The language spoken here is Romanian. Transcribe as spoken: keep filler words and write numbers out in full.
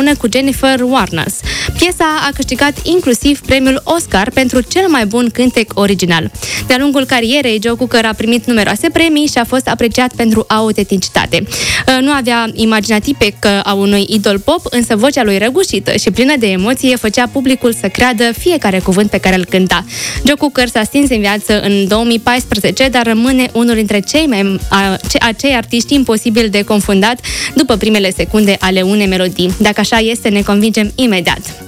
împreună cu Jennifer Warnes. Piesa a câștigat inclusiv premiul Oscar pentru cel mai bun cântec original. De-a lungul carierei, Joe Cocker a primit numeroase premii și a fost apreciat pentru autenticitate. Nu avea imaginea tipică a unui idol pop, însă vocea lui răgușită și plină de emoție făcea publicul să creadă fiecare cuvânt pe care îl cânta. Joe Cocker s-a stins în viață în două mii paisprezece, dar rămâne unul dintre cei mai a, acei artiști imposibil de confundat după primele secunde ale unei melodii. Dacă așa este, ne convingem imediat.